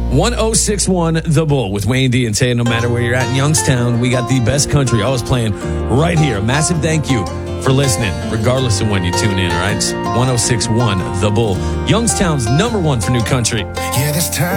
1061 The Bull with Wayne D and Tay. No matter where you're at in Youngstown, we got the best country always playing right here. A massive thank you for listening, regardless of when you tune in, all right? It's 1061 The Bull, Youngstown's #1 for new country. Yeah, this time.